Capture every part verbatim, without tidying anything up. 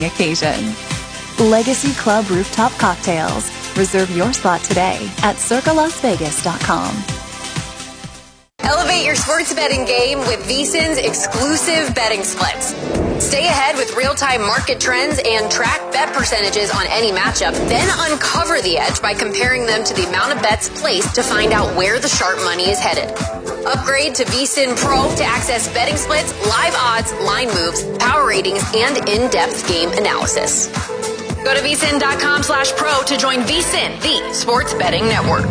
occasion. Legacy Club Rooftop Cocktails. Reserve your spot today at circa las vegas dot com. Elevate your sports betting game with VSiN's exclusive betting splits. Stay ahead with real-time market trends and track bet percentages on any matchup, then uncover the edge by comparing them to the amount of bets placed to find out where the sharp money is headed. Upgrade to VSiN Pro to access betting splits, live odds, line moves, power ratings, and in-depth game analysis. Go to VSiN.com slash pro to join VSiN, the sports betting network.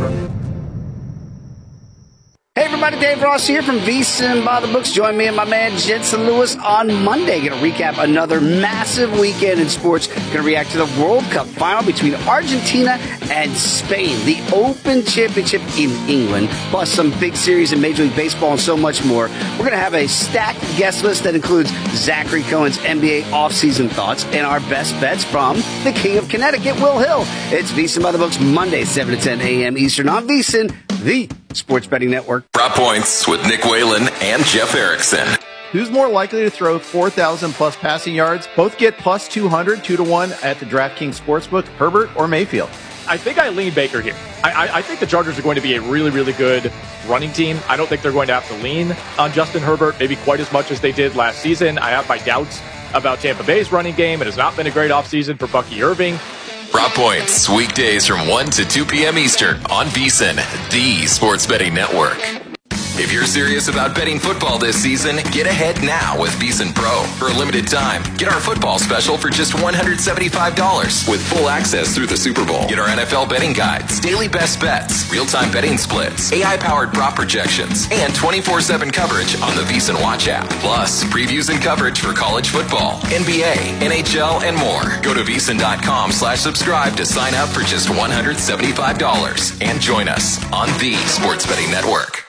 Hey everybody, Dave Ross here from VSiN by the Books. Join me and my man Jensen Lewis on Monday. Going to recap another massive weekend in sports. Going to react to the World Cup final between Argentina and Spain, the Open Championship in England, plus some big series in Major League Baseball and so much more. We're going to have a stacked guest list that includes Zachary Cohen's N B A offseason thoughts and our best bets from the King of Connecticut, Will Hill. It's VSiN by the Books, Monday, seven to ten a.m. Eastern on VSiN, the sports betting network. Prop Points with Nick Whalen and Jeff Erickson. Who's more likely to throw four thousand plus passing yards? Both get plus two hundred, two to one at the DraftKings Sportsbook, Herbert or Mayfield. I think I lean Baker here. I, I, I think the Chargers are going to be a really, really good running team. I don't think they're going to have to lean on Justin Herbert maybe quite as much as they did last season. I have my doubts about Tampa Bay's running game. It has not been a great offseason for Bucky Irving. Prop Points, weekdays from one to two p.m. Eastern on VSiN, the sports betting network. If you're serious about betting football this season, get ahead now with VSiN Pro. For a limited time, get our football special for just one hundred seventy-five dollars with full access through the Super Bowl. Get our N F L betting guides, daily best bets, real-time betting splits, A I-powered prop projections, and twenty-four seven coverage on the VSiN Watch app. Plus, previews and coverage for college football, N B A, N H L, and more. Go to VSiN.com slash subscribe to sign up for just one hundred seventy-five dollars and join us on the Sports Betting Network.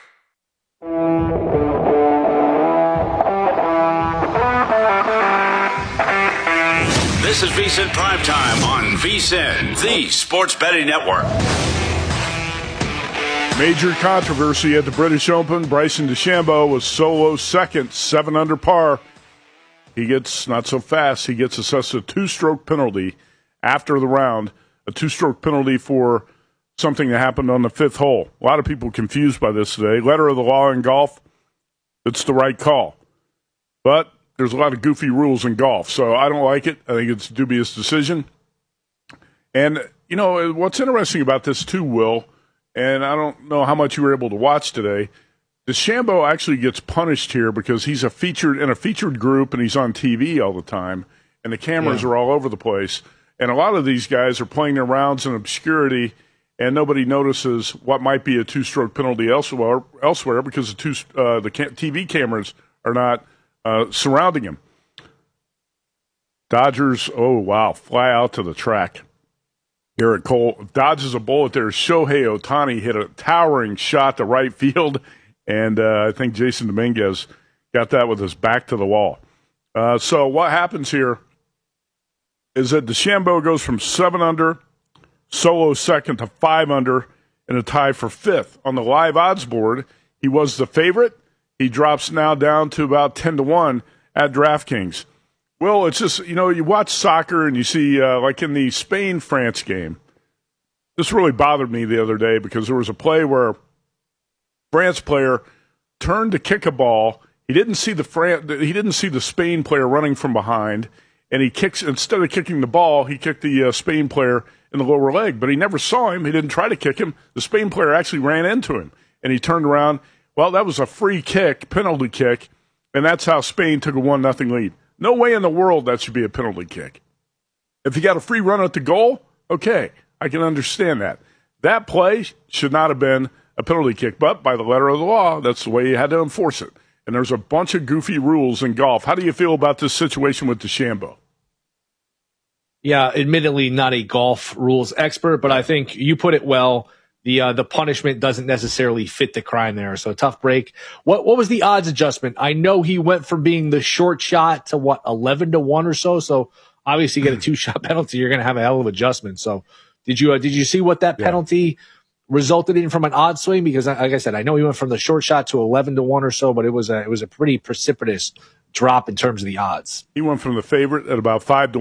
This is VSiN Primetime on VSiN, the sports betting network. Major controversy at the British Open. Bryson DeChambeau was solo second, seven under par. He gets, not so fast, he gets assessed a two-stroke penalty after the round, a two-stroke penalty for something that happened on the fifth hole. A lot of people confused by this today. Letter of the law in golf, it's the right call. But there's a lot of goofy rules in golf, so I don't like it. I think it's a dubious decision. And, you know, what's interesting about this too, Will, and I don't know how much you were able to watch today, DeChambeau actually gets punished here because he's a featured in a featured group and he's on T V all the time, and the cameras yeah. are all over the place. And a lot of these guys are playing their rounds in obscurity, and nobody notices what might be a two-stroke penalty elsewhere, elsewhere because the, two, uh, the T V cameras are not Uh, surrounding him. Dodgers, oh, wow, fly out to the track. Garrett Cole dodges a bullet there. Shohei Ohtani hit a towering shot to right field, and uh, I think Jason Dominguez got that with his back to the wall. Uh, so what happens here is that DeChambeau goes from seven under, solo second, to five under, in a tie for fifth. On the live odds board, he was the favorite. He drops now down to about ten to one at DraftKings. Well, it's just, you know, you watch soccer and you see, uh, like in the Spain-France game, this really bothered me the other day because there was a play where a France player turned to kick a ball. He didn't see the Fran- he didn't see the Spain player running from behind, and he kicks, instead of kicking the ball, he kicked the uh, Spain player in the lower leg. But he never saw him. He didn't try to kick him. The Spain player actually ran into him, and he turned around. Well, that was a free kick, penalty kick, and that's how Spain took a one nothing lead. No way in the world that should be a penalty kick. If you got a free run at the goal, okay, I can understand that. That play should not have been a penalty kick, but by the letter of the law, that's the way you had to enforce it. And there's a bunch of goofy rules in golf. How do you feel about this situation with DeChambeau? Yeah, admittedly not a golf rules expert, but I think you put it well. The uh, the punishment doesn't necessarily fit the crime there, so tough break. What what was the odds adjustment? I know he went from being the short shot to what eleven to one or so. So obviously, you get a two shot penalty, you're going to have a hell of adjustment. So did you uh, did you see what that penalty resulted in from an odd swing? Because, like I said, I know he went from the short shot to eleven to one or so, but it was a, it was a pretty precipitous drop in terms of the odds. He went from the favorite at about five to